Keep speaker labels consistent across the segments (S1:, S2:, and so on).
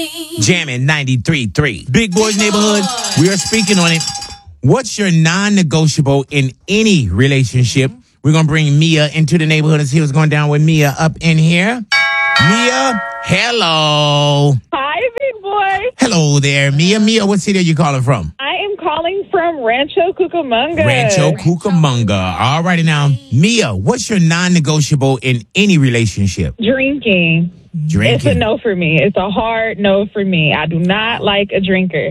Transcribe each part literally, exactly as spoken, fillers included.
S1: Jamming ninety-three point three. Big Boys Neighborhood, we are speaking on it. What's your non-negotiable in any relationship? We're going to bring Mia into the neighborhood and see what's going down with Mia up in here. Mia, hello.
S2: Hi, big boy.
S1: Hello there, Mia. Mia, what city are you calling from?
S2: I am calling from Rancho Cucamonga.
S1: Rancho Cucamonga. All righty now. Mia, what's your non-negotiable in any relationship?
S2: Drinking.
S1: Drinking.
S2: It's a no for me. It's a hard no for me. I do not like a drinker.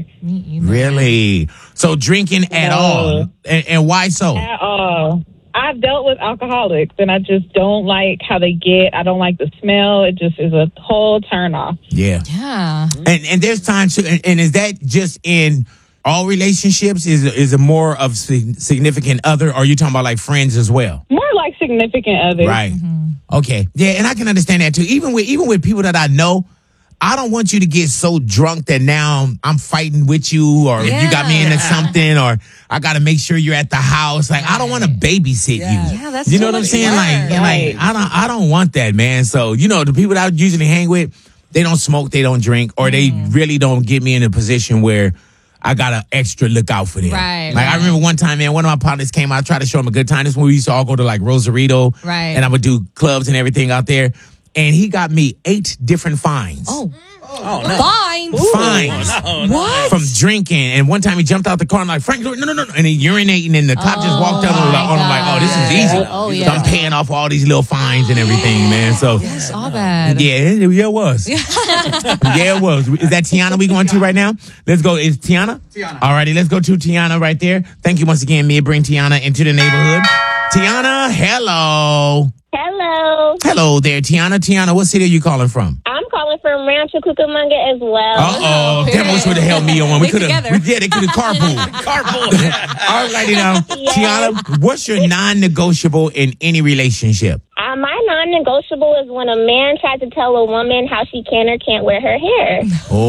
S1: Really? So drinking at
S2: No.
S1: all? And, and why so?
S2: At all. I've dealt with alcoholics, and I just don't like how they get. I don't like the smell. It just is a whole turn off.
S1: Yeah.
S3: Yeah.
S1: And and there's times, to, and, and is that just in all relationships? Is is it more of sig- significant other, or are you talking about like friends as well?
S2: More like significant others.
S1: Right. Okay. Yeah, and I can understand that too. Even with even with people that I know, I don't want you to get so drunk that now I'm fighting with you, or
S3: Yeah.
S1: you got me into something, or I got to make sure you're at the house. Like I don't want to babysit
S3: Yeah.
S1: you.
S3: Yeah, that's
S1: you know
S3: too
S1: what I'm
S3: much
S1: saying? Like,
S3: work.
S1: like I don't I don't want that, man. So you know the people that I usually hang with, they don't smoke, they don't drink, or they really don't get me in a position where I got to extra look out for them.
S3: Right,
S1: Like I
S3: right.
S1: remember one time, man, one of my partners came out, I tried to show him a good time. This is when we used to all go to like Rosarito.
S3: Right.
S1: And I would do clubs and everything out there. And he got me eight different fines.
S3: Oh,
S4: Oh, no.
S3: fine.
S1: Fines.
S4: Oh, no.
S3: What?
S1: From drinking. And one time he jumped out the car and I'm like, Frank, no, no, no. And he urinating and the cop just walked up and was like, oh, I'm like, oh, this is easy.
S3: Oh,
S1: So
S3: yeah.
S1: I'm paying off all these little fines and everything, man. So
S3: I saw that.
S1: yeah, it, yeah, it was. yeah, it was. Is that Tiana we going to right now? Let's go. Is Tiana? Tiana. All righty, let's go to Tiana right there. Thank you once again, Mia. Bring Tiana into the neighborhood. Tiana, hello.
S5: Hello.
S1: Hello there, Tiana. Tiana, what city are you calling from?
S5: I'm calling from Rancho Cucamonga as well.
S1: Uh-oh. Damn, I wish would have held me on one. We
S3: They
S1: could have.
S3: together.
S1: Yeah, they could have carpooled.
S4: Carpool.
S1: All righty now. Tiana, what's your non-negotiable in any relationship?
S5: Uh, my non-negotiable is when a man tries to tell a woman how she can or can't wear her hair.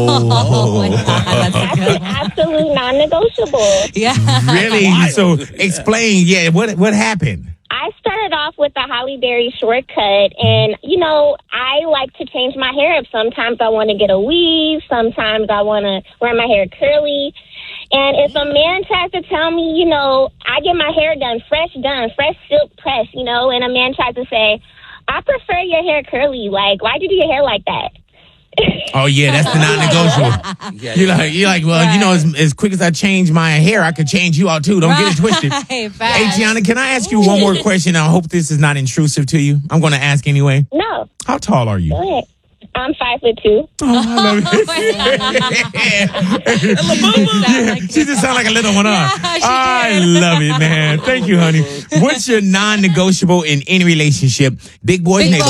S1: Oh.
S3: my God, that's
S5: That's an absolute non-negotiable.
S3: Yeah.
S1: Really? So explain, yeah, what what happened?
S5: I started off with the Holly Berry shortcut, and, you know, I like to change my hair up. Sometimes I want to get a weave. Sometimes I want to wear my hair curly. And if a man tries to tell me, you know, I get my hair done, fresh done, fresh silk press, you know, and a man tries to say, I prefer your hair curly. Like, why'd you do your hair like that?
S1: Oh yeah, that's the non-negotiable.
S4: Yeah,
S1: You're like, you're like, well, you know, as, as quick as I change my hair, I could change you out too. Don't get it twisted.
S3: Right,
S1: Hey,
S3: facts.
S1: Tiana, can I ask you one more question? I hope this is not intrusive to you. I'm going to ask anyway.
S5: No,
S1: How tall are you?
S5: go ahead. I'm five foot two.
S1: Oh, I love it. Yeah, she just sound like a little one, huh?
S3: Yeah, she
S1: I
S3: did.
S1: love it, man. Thank you, honey. What's your non-negotiable in any relationship? Big boys,
S3: Big
S1: neighbor.